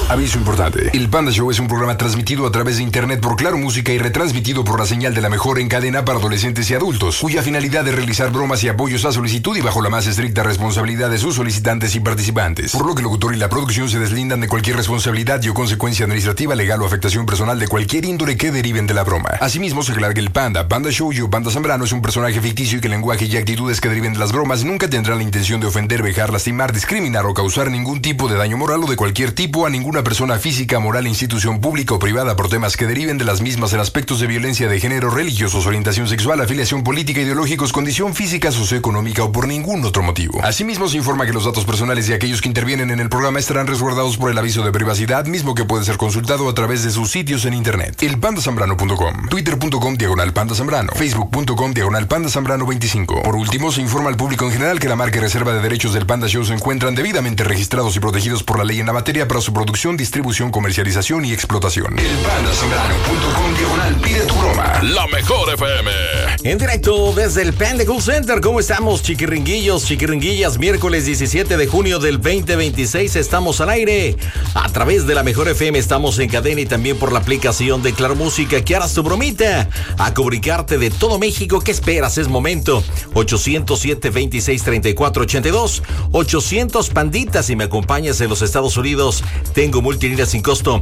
Aviso importante. El Panda Show es un programa transmitido a través de internet por Claro Música y retransmitido por la señal de la mejor en cadena para adolescentes y adultos, cuya finalidad es realizar bromas y apoyos a solicitud y bajo la más estricta responsabilidad de sus solicitantes y participantes. Por lo que el locutor y la producción se deslindan de cualquier responsabilidad y o consecuencia administrativa, legal o afectación personal de cualquier índole que deriven de la broma. Asimismo, se aclara que el Panda Show y o Panda Zambrano es un personaje ficticio y que el lenguaje y actitudes que deriven de las bromas nunca tendrán la intención de ofender, vejar, lastimar, discriminar o causar ningún tipo de daño moral o de cualquier tipo a ninguna persona física, moral, institución pública o privada por temas que deriven de las mismas en aspectos de violencia de género, religiosos, orientación sexual, afiliación política, ideológicos, condición física, socioeconómica o por ningún otro motivo. Asimismo, se informa que los datos personales de aquellos que intervienen en el programa estarán resguardados por el aviso de privacidad, mismo que puede ser consultado a través de sus sitios en internet. Elpandasambrano.com, twitter.com/pandazambrano, facebook.com/pandazambrano25. Por último, se informa al público en general que la marca y reserva de derechos del Panda Show se encuentran debidamente registrados y protegidos por la ley en la materia para su producción, distribución, comercialización y explotación. Elpandasambrano.com/pide tu broma. La mejor FM. En directo desde el Panda Cool Center. ¿Cómo estamos, chiquiringuillos, chiquiringuillas? Miércoles 17 de junio del 2026. Estamos al aire a través de la mejor FM. Estamos en cadena y también por la aplicación de Claro Música. Que harás tu bromita a comunicarte de todo México. ¿Qué esperas? Es momento. 807-26-34-82. 800 panditas. Si me acompañas en los Estados Unidos, tengo multilínea sin costo.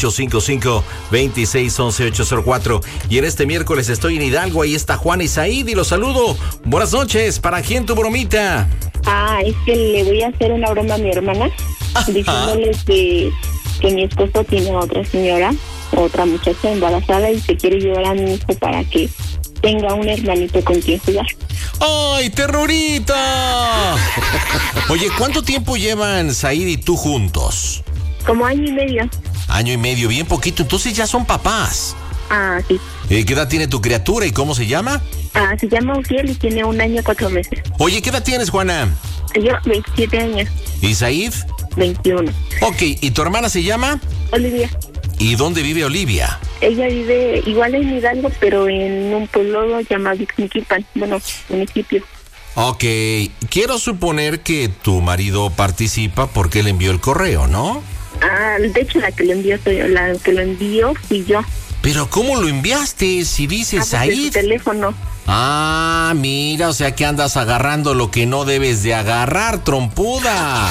855-2611-804. Y en este miércoles estoy en Hidalgo. Ahí está Juan y Said y los saludo. Buenas noches. ¿Para quién tu bromita? Es que le voy a hacer una broma a mi hermana, diciéndole que mi esposo tiene a otra señora, otra muchacha embarazada y se quiere llevar a mi hijo para que tenga un hermanito con quien jugar. ¡Ay, terrorita! Oye, ¿cuánto tiempo llevan Said y tú juntos? Como año y medio. Año y medio, bien poquito. Entonces ya son papás. Sí. ¿Qué edad tiene tu criatura y cómo se llama? Se llama Uciel y tiene 1 año y 4 meses. Oye, ¿qué edad tienes, Juana? Yo, 27 años. ¿Y Said? 21. Ok, ¿y tu hermana se llama? Olivia. ¿Y dónde vive Olivia? Ella vive igual en Hidalgo, pero en un pueblo llamado Ixmiquilpan, municipio. Ok, quiero suponer que tu marido participa porque él envió el correo, ¿no? De hecho, la que lo envió fui yo. ¿Pero cómo lo enviaste? Si dices Said. Su teléfono. Mira, o sea que andas agarrando lo que no debes de agarrar, trompuda.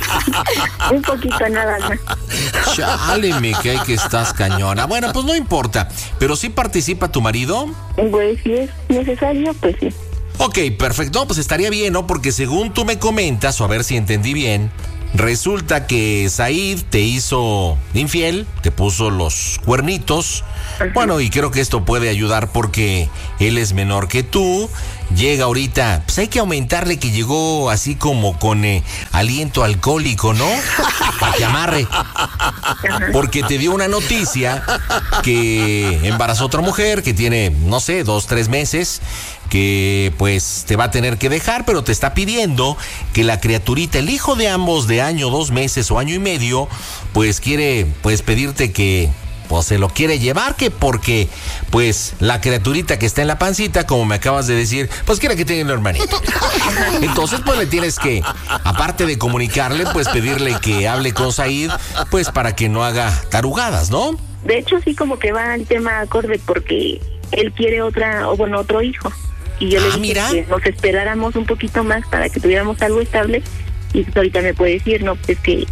Un poquito nada más. Chale, me cae que estás cañona. Bueno, pues no importa. ¿Pero sí participa tu marido? Pues si es necesario, pues sí. Ok, perfecto. No, pues estaría bien, ¿no? Porque según tú me comentas, o a ver si entendí bien, resulta que Said te hizo infiel, te puso los cuernitos. Bueno, y creo que esto puede ayudar porque él es menor que tú. Llega ahorita, pues hay que aumentarle que llegó así como con aliento alcohólico, ¿no? Para que amarre. Porque te dio una noticia que embarazó a otra mujer que tiene, no sé, 2, 3 meses, que pues te va a tener que dejar, pero te está pidiendo que la criaturita, el hijo de ambos de 1, 2 meses o año y medio, pues quiere pues pedirte que pues se lo quiere llevar, que porque pues la criaturita que está en la pancita, como me acabas de decir, pues quiere que tenga un hermanito. Entonces pues le tienes que, aparte de comunicarle, pues pedirle que hable con Said, pues para que no haga tarugadas, ¿no? De hecho sí, como que va el tema acorde porque él quiere otro hijo. Y yo le dije que nos esperáramos un poquito más para que tuviéramos algo estable. Y pues ahorita me puede decir, no, pues que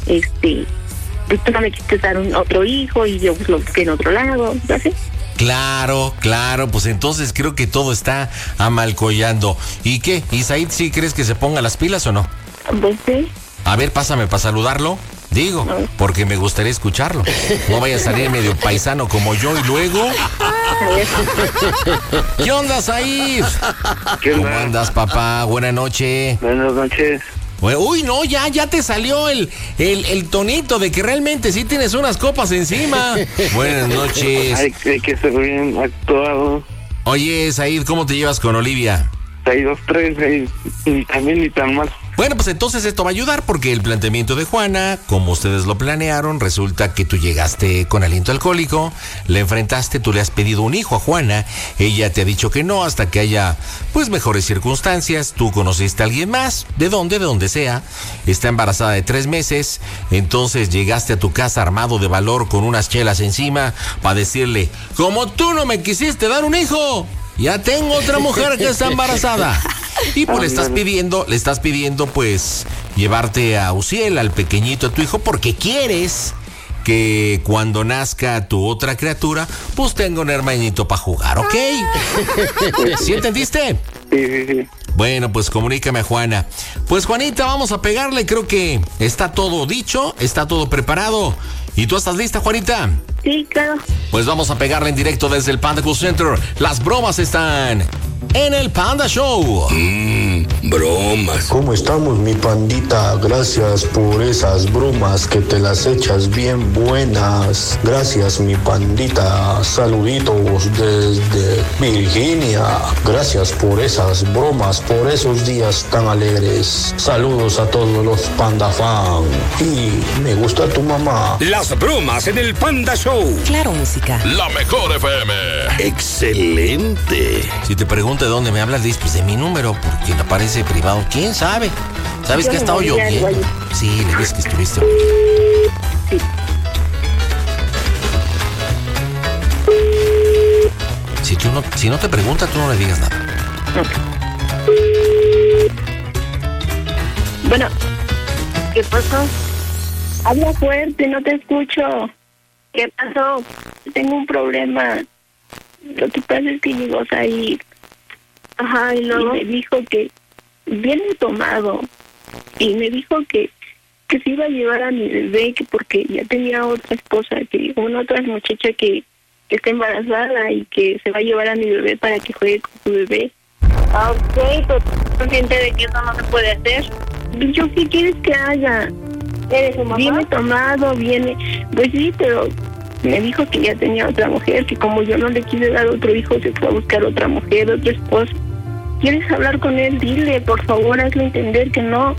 pues tú no me quisiste dar otro hijo y yo pues lo busqué en otro lado, ¿sí? Claro, pues entonces creo que todo está amalcollando. ¿Y qué? ¿Y Said sí crees que se ponga las pilas o no? Pues sí. A ver, pásame para saludarlo. Digo, porque me gustaría escucharlo. No vaya a salir medio paisano como yo y luego... ¿Qué onda, Said? ¿Cómo andas, papá? Buenas noches. Buenas noches. Uy, no, ya te salió el tonito de que realmente sí tienes unas copas encima. Buenas noches. Ay, que se bien actuado. Oye, Said, ¿cómo te llevas con Olivia? Hay 2, 3, ni tan bien ni tan mal. Bueno, pues entonces esto va a ayudar porque el planteamiento de Juana, como ustedes lo planearon, resulta que tú llegaste con aliento alcohólico, le enfrentaste, tú le has pedido un hijo a Juana, ella te ha dicho que no hasta que haya pues mejores circunstancias, tú conociste a alguien más, de donde sea, está embarazada de 3 meses, entonces llegaste a tu casa armado de valor con unas chelas encima para decirle, como tú no me quisiste dar un hijo, ya tengo otra mujer que está embarazada. Y pues le estás pidiendo pues llevarte a Uciel, al pequeñito, a tu hijo, porque quieres que cuando nazca tu otra criatura, pues tenga un hermanito para jugar, ¿ok? ¿Sí entendiste? Sí. Bueno, pues comunícame a Juana. Pues Juanita, vamos a pegarle, creo que está todo dicho, está todo preparado. ¿Y tú estás lista, Juanita? Sí, claro. Pues vamos a pegarle en directo desde el Panda Cool Center. Las bromas están en el Panda Show. Bromas. ¿Cómo estamos, mi pandita? Gracias por esas bromas que te las echas bien buenas. Gracias, mi pandita. Saluditos desde Virginia. Gracias por esas bromas, por esos días tan alegres. Saludos a todos los Panda fan. Y me gusta tu mamá. Las bromas en el Panda Show. Claro, música. La mejor FM. Excelente. Si te pregunto de dónde me hablas, dices pues de mi número, porque le parece privado. ¿Quién sabe? ¿Sabes que ha estado lloviendo? Sí, le ves que estuviste. Sí. Si no te pregunta, tú no le digas nada. Bueno, ¿qué pasó? Habla fuerte, no te escucho. ¿Qué pasó? Tengo un problema. Lo que pasa es que llegó Said. Ajá, y luego me dijo que viene tomado. Y me dijo que se iba a llevar a mi bebé, que porque ya tenía otra esposa, que una otra muchacha que está embarazada y que se va a llevar a mi bebé para que juegue con su bebé. Ah, ok, pero consciente de que eso no se puede hacer. ¿Yo qué quieres que haga? ¿Eres su mamá? Viene tomado, viene... Pues sí, pero me dijo que ya tenía otra mujer, que como yo no le quise dar otro hijo, se fue a buscar otra mujer, otra esposa. ¿Quieres hablar con él? Dile, por favor, hazle entender que no.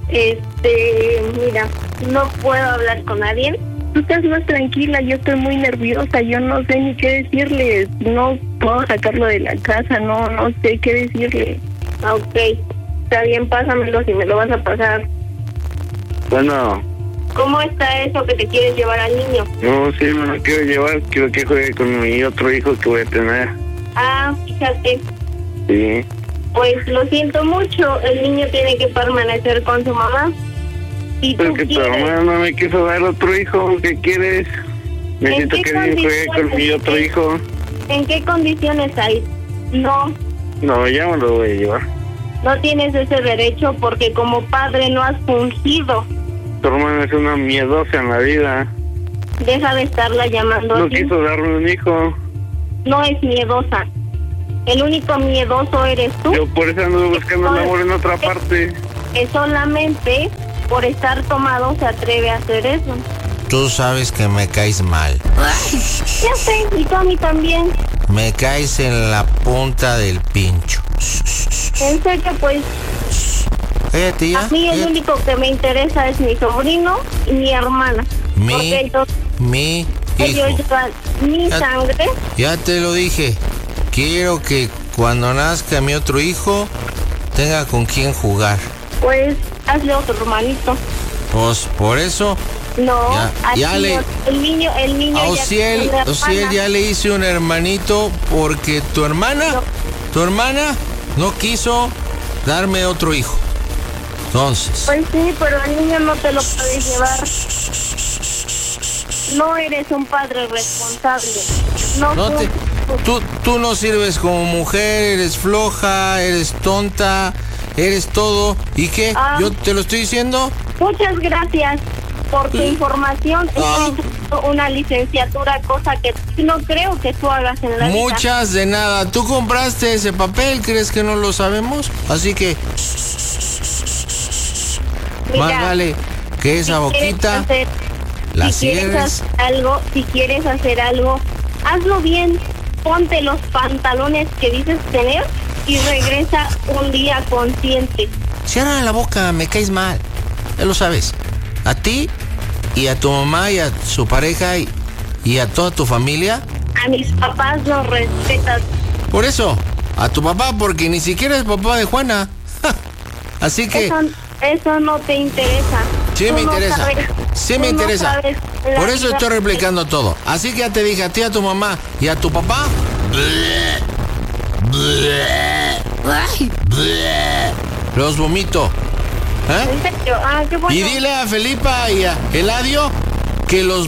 Mira, no puedo hablar con nadie. Tú estás más tranquila, yo estoy muy nerviosa, yo no sé ni qué decirle. No puedo sacarlo de la casa, no sé qué decirle. Ok, está bien, pásamelo si me lo vas a pasar. Bueno. ¿Cómo está eso que te quieres llevar al niño? No, sí, me lo quiero llevar. Quiero que juegue con mi otro hijo que voy a tener. Ah, fíjate. Sí. Pues lo siento mucho. El niño tiene que permanecer con su mamá. Si Pero tú que tu quieres... mamá no me quiso dar otro hijo. ¿Qué quieres? Necesito que alguien juegue con mi otro hijo. ¿En qué condiciones hay? No. No, ya me lo voy a llevar. No tienes ese derecho porque como padre no has fungido. Tu hermana es una miedosa en la vida. Deja de estarla llamando No así. quiso darme un hijo. No es miedosa. El único miedoso eres tú. Yo por eso ando buscando el amor en otra parte. Es solamente por estar tomado se atreve a hacer eso. Tú sabes que me caes mal. Ya sé, y tú a mí también. Me caes en la punta del pincho. En serio, pues... Cállate ya. A mí el único que me interesa es mi sobrino y mi hermana. Mi hijo. Ellos llevan mi sangre. Ya te lo dije. Quiero que cuando nazca mi otro hijo tenga con quién jugar. Pues hazle otro hermanito. Pues por eso. No, ya le... el niño a Ociel ya le hice un hermanito porque tu hermana no quiso darme otro hijo. Entonces. Pues sí, pero el niño no te lo puedes llevar. No eres un padre responsable. Tú no sirves como mujer, eres floja, eres tonta, eres todo. ¿Y qué? ¿Yo te lo estoy diciendo? Muchas gracias por tu información. Estoy haciendo una licenciatura, cosa que no creo que tú hagas en la vida. Muchas de nada. Tú compraste ese papel, ¿crees que no lo sabemos? Así que... Mira, más vale que esa boquita la cierres. Si quieres hacer algo, hazlo bien. Ponte los pantalones que dices tener y regresa un día consciente. Cierra la boca, me caes mal. Ya lo sabes. A ti y a tu mamá y a su pareja y a toda tu familia. A mis papás los respetas. Por eso, a tu papá, porque ni siquiera es papá de Juana. Así que... Eso no te interesa. Sí me interesa. Sí me interesa. Por eso estoy replicando todo. Así que ya te dije a ti, a tu mamá y a tu papá. Los vomito. ¿En serio? Ah, qué bueno. Y dile a Felipa y a Eladio que los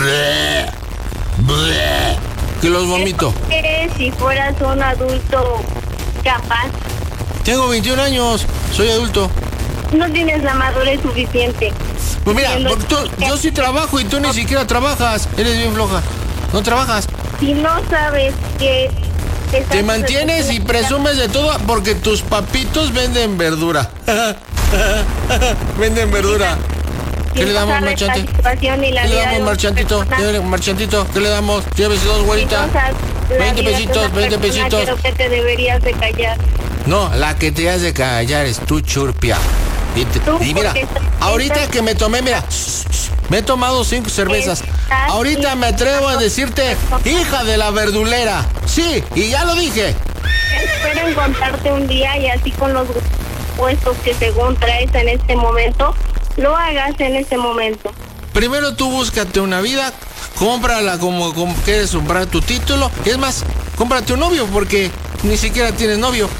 que los vomito. Si fueras un adulto capaz. Tengo 21 años, soy adulto. No tienes la madurez suficiente. Pues mira, yo sí trabajo y tú ni siquiera trabajas. Eres bien floja. No trabajas. Si no sabes que... Te mantienes y presumes de todo porque tus papitos venden verdura. Venden verdura. ¿Qué le damos, marchante? ¿Qué le damos, marchantito? Marchantito, ¿qué le damos? Llévese 2 güeritas. 20 pesitos, 20 pesitos. Creo que te deberías de callar. No, la que te has de callar es tú, churpia. Y mira, ahorita que me tomé, mira, me he tomado 5 cervezas. Ahorita me atrevo a decirte, hija de la verdulera. Sí, y ya lo dije. Espero encontrarte un día y así con los puestos que según traes en este momento, lo hagas en este momento. Primero tú búscate una vida, cómprala como quieres comprar tu título. Es más, cómprate un novio porque ni siquiera tienes novio.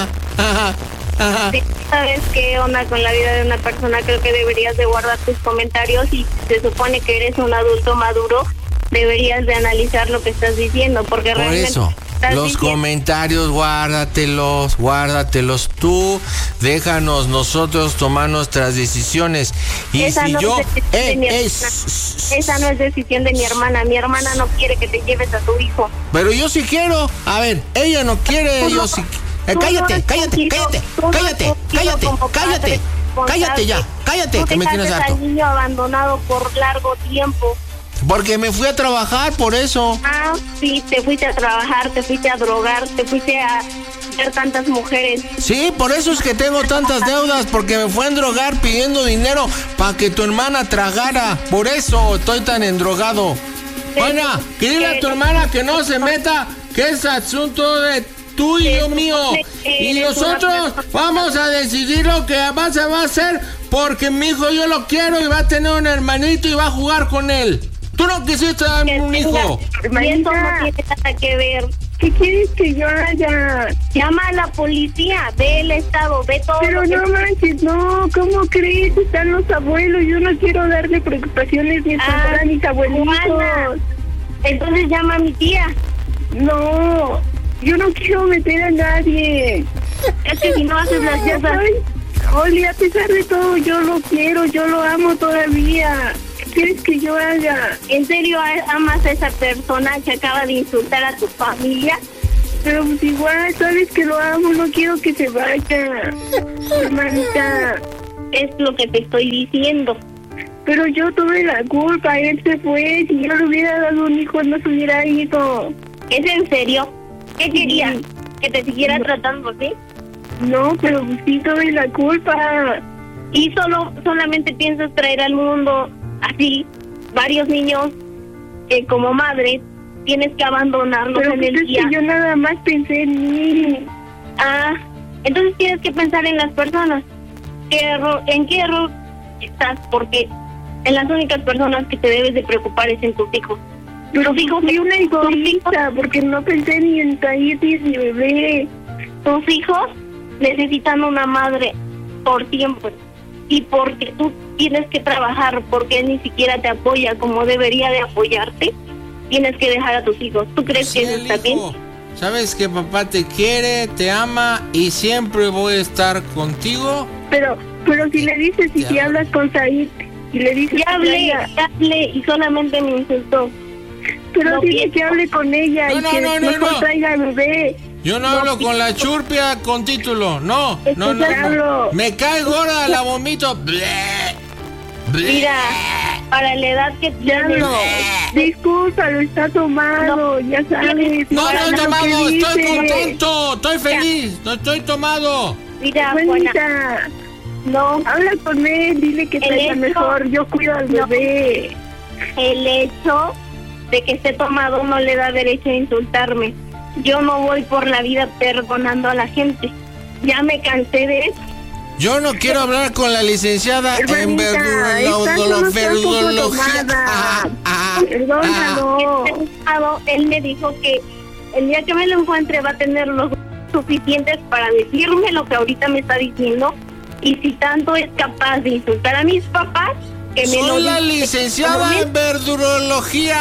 Si sabes qué onda con la vida de una persona, creo que deberías de guardar tus comentarios y se supone que eres un adulto maduro, deberías de analizar lo que estás diciendo, porque por realmente... Por eso, los comentarios, guárdatelos tú, déjanos nosotros tomar nuestras decisiones. Y esa si no yo... esa no es decisión de mi hermana no quiere que te lleves a tu hijo. Pero yo sí quiero, a ver, ella no quiere, yo sí... Cállate ya, que me tienes harto. Al niño abandonado por largo tiempo. Porque me fui a trabajar, por eso. Ah, sí, te fuiste a trabajar, te fuiste a drogar, te fuiste a ver tantas mujeres. Sí, por eso es que tengo tantas deudas, porque me fue a endrogar pidiendo dinero para que tu hermana tragara. Por eso estoy tan endrogado. Juana, dile a tu hermana que no se meta, que es asunto de tuyo, mío. Y nosotros vamos a decidir lo que se va a hacer, porque mi hijo yo lo quiero y va a tener un hermanito y va a jugar con él. Tú no quisiste darme un hijo. Y eso no tiene nada que ver. ¿Qué quieres que yo haga? Llama a la policía, ve el estado, ve todo. Pero no manches, no, ¿cómo crees? Están los abuelos, yo no quiero darle preocupaciones ni a mis abuelitos. Juana, entonces llama a mi tía. No, yo no quiero meter a nadie. Es que si no haces las cosas... Oli, a pesar de todo, yo lo quiero, yo lo amo todavía. ¿Qué quieres que yo haga? ¿En serio amas a esa persona que acaba de insultar a tu familia? Pero pues igual, sabes que lo amo, no quiero que se vaya. Hermanita. Es lo que te estoy diciendo. Pero yo tuve la culpa, él se fue. Si yo le hubiera dado un hijo, no se hubiera ido. ¿Es en serio? ¿Qué querías? ¿Que te siguiera tratando así? No, pero pues sí tuve la culpa. Y solamente piensas traer al mundo así varios niños que como madre tienes que abandonarlos pero en el día. Que yo nada más pensé en mí. Ah, entonces tienes que pensar en las personas. ¿En qué error estás? Porque en las únicas personas que te debes de preocupar es en tus hijos. Pero fui una egoísta porque no pensé ni en Tahir ni en mi bebé. Tus hijos necesitan una madre por tiempo. Y porque tú tienes que trabajar, porque él ni siquiera te apoya como debería de apoyarte, tienes que dejar a tus hijos. ¿Tú crees que eso está bien? Sabes que papá te quiere, te ama y siempre voy a estar contigo. Pero si le dices y si hablas con Said y le dices ya hablé y solamente me insultó. Pero dile que hable con ella y que mejor traiga al bebé. Yo no hablo con la churpia con título, no. Me cae gorda, la vomito. Mira, para la edad que tienes. Disculpa, lo está tomado, ya sabes. No estoy tomado, estoy contento, estoy feliz, no estoy tomado. Mira, Juanita, No. Habla con él, dile que traiga mejor, yo cuido al bebé. El hecho de que esté tomado no le da derecho a insultarme. Yo no voy por la vida perdonando a la gente. Ya me cansé de eso. Yo no quiero hablar con la licenciada en verdurología. Perdónalo. Él me dijo que el día que me lo encuentre va a tener los suficientes para decirme lo que ahorita me está diciendo. Y si tanto es capaz de insultar a mis papás, que me lo diga. Soy la licenciada en verdurología.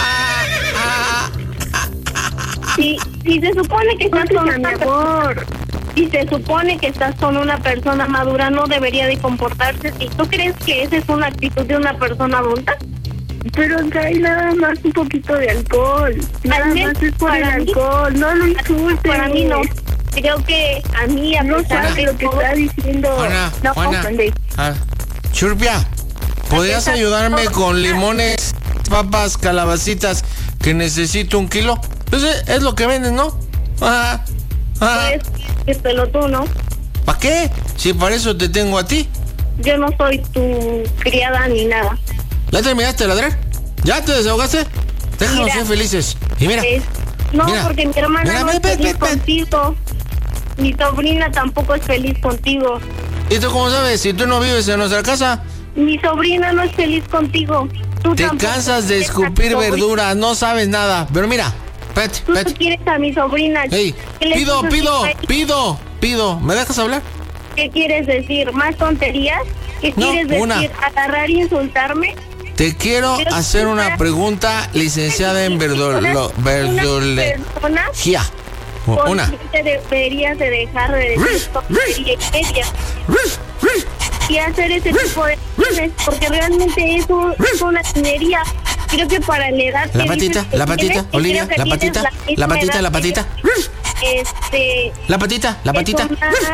Si se supone que estás con mi amor. Si se supone que estás con una persona madura, no debería de comportarse así. ¿Tú crees que esa es una actitud de una persona adulta? Pero hay nada más un poquito de alcohol. Nada más es por el alcohol. No lo insultes. Para mí no. Creo que a mí, a no sabes lo que está diciendo. Juana. Churpia, ¿podrías ayudarme con limones, papas, calabacitas, que necesito 1 kilo? Pues es lo que venden, ¿no? Pues, díselo tú, ¿no? ¿Para qué? Si para eso te tengo a ti. Yo no soy tu criada ni nada. ¿Ya terminaste de ladrar? ¿Ya te desahogaste? Déjanos ser felices. Y mira. Porque mi hermana no es feliz contigo. Mi sobrina tampoco es feliz contigo. ¿Y tú cómo sabes? Si tú no vives en nuestra casa. Mi sobrina no es feliz contigo. Te cansas de escupir verduras, no sabes nada. Pero mira, espérate. Tú quieres a mi sobrina. Ey, pido. ¿Me dejas hablar? ¿Qué quieres decir? ¿Más tonterías? ¿Qué quieres decir? ¿Agarrar y insultarme? Te quiero hacer una pregunta, licenciada en verdurología. Una. Te deberías de dejar de decir tontería y media y hacer ese tipo de cosas, porque realmente eso es una tinería. Creo que para la edad la patita, Olivia, la patita. La patita.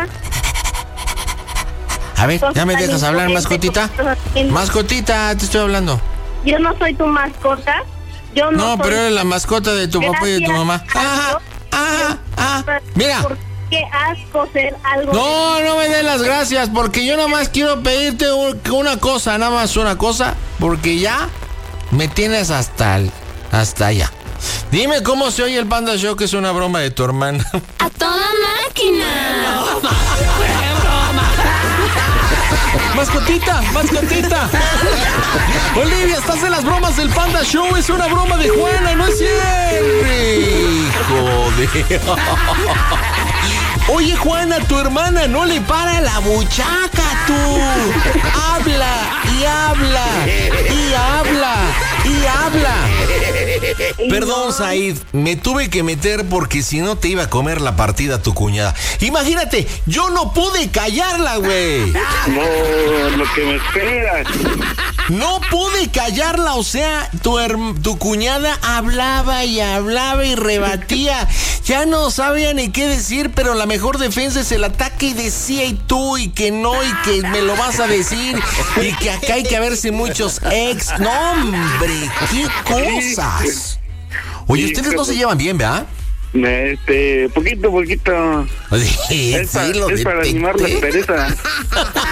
A ver, ¿ya me dejas hablar, mascotita? Mascotita, te estoy hablando. Yo no soy tu mascota. No, pero eres la mascota de tu papá y de tu mamá. Mira. Qué asco ser algo. No me des las gracias, porque yo nada más quiero pedirte una cosa, porque ya me tienes hasta allá. Dime cómo se oye el Panda Show, que es una broma de tu hermana. ¡A toda máquina! ¡Mascotita! Olivia, estás en las bromas del Panda Show. Es una broma de Juana, no es cierto. Joder. Oye, Juana, tu hermana no le para la buchaca, tú. Habla. Perdón, Said, me tuve que meter porque si no te iba a comer la partida tu cuñada. Imagínate, yo no pude callarla, güey. No, lo que me esperas. No pude callarla, o sea, tu cuñada hablaba y rebatía. Ya no sabía ni qué decir, pero la mejor defensa es el ataque y decía y tú y que no y que me lo vas a decir y que acá hay que verse muchos ex. No, hombre, qué cosas. Oye, ustedes no se llevan bien, ¿verdad? Poquito. Sí, es para animar la pereza.